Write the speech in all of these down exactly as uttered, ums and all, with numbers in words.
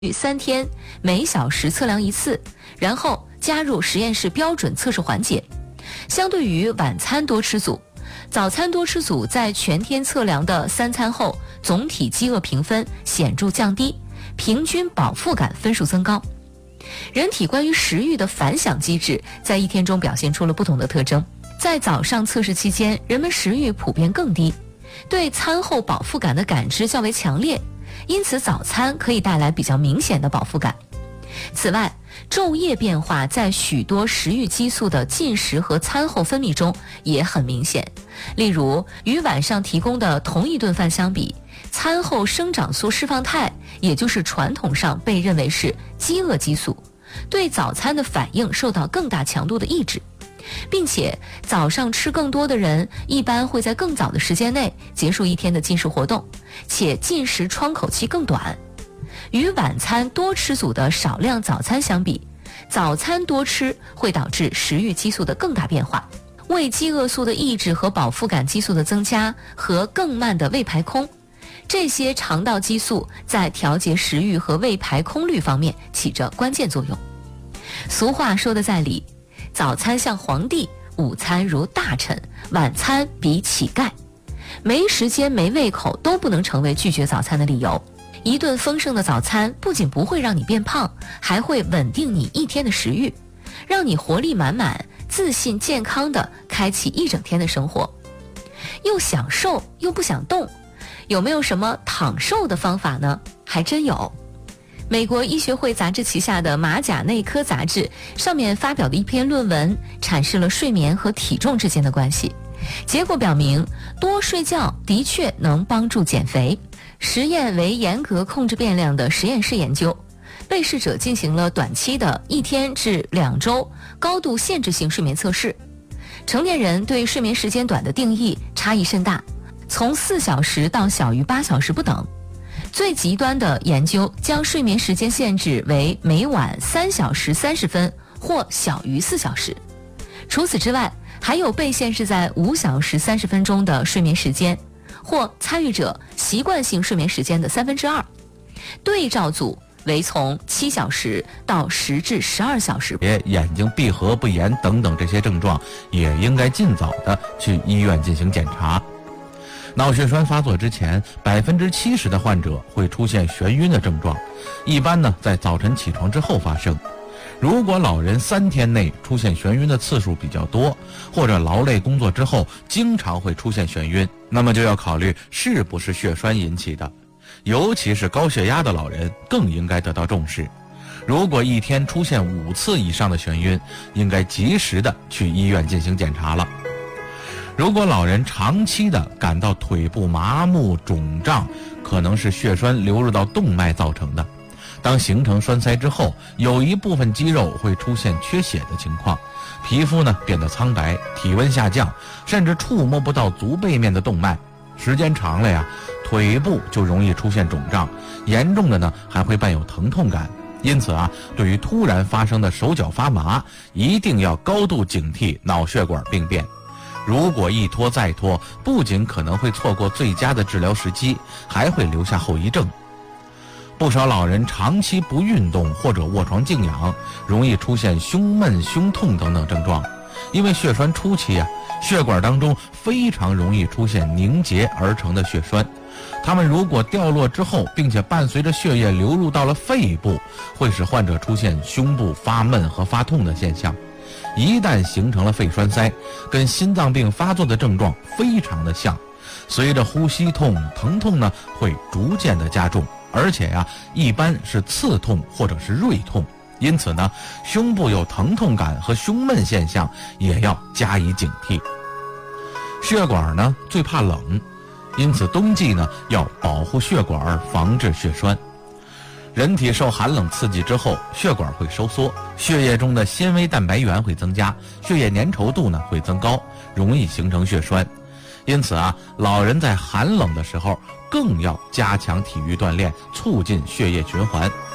三天，每小时测量一次，然后加入实验室标准测试环节。相对于晚餐多吃组，早餐多吃组在全天测量的三餐后，总体饥饿评分显著降低，平均饱腹感分数增高。人体关于食欲的反响机制在一天中表现出了不同的特征。在早上测试期间，人们食欲普遍更低，对餐后饱腹感的感知较为强烈，因此早餐可以带来比较明显的饱腹感。此外，昼夜变化在许多食欲激素的进食和餐后分泌中也很明显。例如，与晚上提供的同一顿饭相比，餐后生长素释放肽，也就是传统上被认为是饥饿激素，对早餐的反应受到更大强度的抑制，并且早上吃更多的人一般会在更早的时间内结束一天的进食活动，且进食窗口期更短。与晚餐多吃组的少量早餐相比，早餐多吃会导致食欲激素的更大变化，胃饥饿素的抑制和饱腹感激素的增加和更慢的胃排空，这些肠道激素在调节食欲和胃排空率方面起着关键作用。俗话说得在理，早餐像皇帝，午餐如大臣，晚餐比乞丐。没时间没胃口都不能成为拒绝早餐的理由。一顿丰盛的早餐不仅不会让你变胖，还会稳定你一天的食欲，让你活力满满、自信健康地开启一整天的生活。又想瘦又不想动，有没有什么躺瘦的方法呢？还真有。美国医学会杂志旗下的马甲内科杂志上面发表的一篇论文阐释了睡眠和体重之间的关系。结果表明，多睡觉的确能帮助减肥。实验为严格控制变量的实验室研究，被试者进行了短期的一天至两周高度限制性睡眠测试。成年人对睡眠时间短的定义差异甚大，从四小时到小于八小时不等。最极端的研究将睡眠时间限制为每晚三小时三十分或小于四小时。除此之外，还有被限制在五小时三十分钟的睡眠时间，或参与者习惯性睡眠时间的三分之二。对照组为从七小时到十至十二小时。 眼睛闭合不严等等这些症状，也应该尽早的去医院进行检查。脑血栓发作之前，百分之七十的患者会出现眩晕的症状，一般呢在早晨起床之后发生。如果老人三天内出现眩晕的次数比较多，或者劳累工作之后经常会出现眩晕，那么就要考虑是不是血栓引起的。尤其是高血压的老人更应该得到重视。如果一天出现五次以上的眩晕，应该及时的去医院进行检查了。如果老人长期的感到腿部麻木肿胀，可能是血栓流入到动脉造成的。当形成栓塞之后，有一部分肌肉会出现缺血的情况，皮肤呢变得苍白，体温下降，甚至触摸不到足背面的动脉。时间长了呀，腿部就容易出现肿胀，严重的呢还会伴有疼痛感。因此啊，对于突然发生的手脚发麻，一定要高度警惕脑血管病变。如果一拖再拖，不仅可能会错过最佳的治疗时机，还会留下后遗症。不少老人长期不运动或者卧床静养，容易出现胸闷、胸痛等等症状。因为血栓初期啊，血管当中非常容易出现凝结而成的血栓，它们如果掉落之后，并且伴随着血液流入到了肺部，会使患者出现胸部发闷和发痛的现象。一旦形成了肺栓塞，跟心脏病发作的症状非常的像，随着呼吸痛、疼痛呢会逐渐的加重，而且呀、啊，一般是刺痛或者是锐痛。因此呢，胸部有疼痛感和胸闷现象也要加以警惕。血管呢最怕冷，因此冬季呢要保护血管，防治血栓。人体受寒冷刺激之后，血管会收缩，血液中的纤维蛋白原会增加，血液粘稠度呢会增高，容易形成血栓。因此啊，老人在寒冷的时候更要加强体育锻炼，促进血液循环。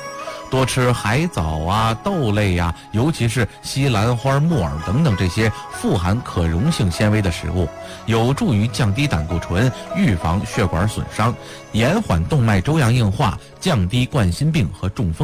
多吃海藻啊、豆类呀、啊，尤其是西兰花、木耳等等这些富含可溶性纤维的食物，有助于降低胆固醇，预防血管损伤，延缓动脉粥样硬化，降低冠心病和中风